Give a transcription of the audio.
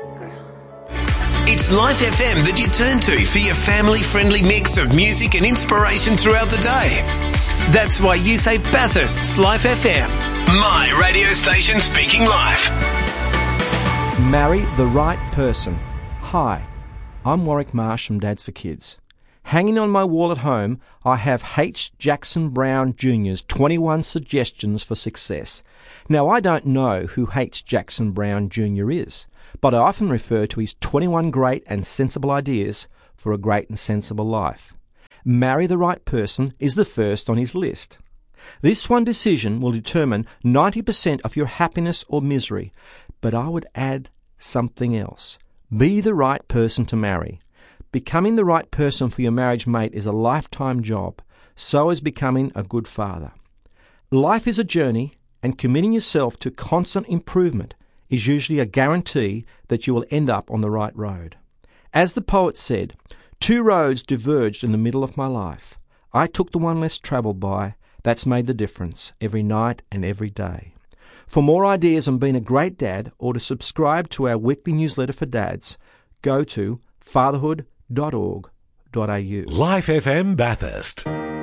It's Life FM that you turn to for your family-friendly mix of music and inspiration throughout the day. That's why you say Bathurst's Life FM. My radio station speaking life. Marry the right person. Hi, I'm Warwick Marsh from Dads for Kids. Hanging on my wall at home, I have H. Jackson Brown Jr.'s 21 suggestions for success. Now, I don't know who H. Jackson Brown Jr. is, but I often refer to his 21 great and sensible ideas for a great and sensible life. Marry the right person is the first on his list. This one decision will determine 90% of your happiness or misery, but I would add something else. Be the right person to marry. Becoming the right person for your marriage mate is a lifetime job. So is becoming a good father. Life is a journey, and committing yourself to constant improvement is usually a guarantee that you will end up on the right road. As the poet said, 2 roads diverged in the middle of my life. I took the one less travelled by. That's made the difference every night and every day. For more ideas on being a great dad or to subscribe to our weekly newsletter for dads, go to fatherhood.org.au. Life FM Bathurst.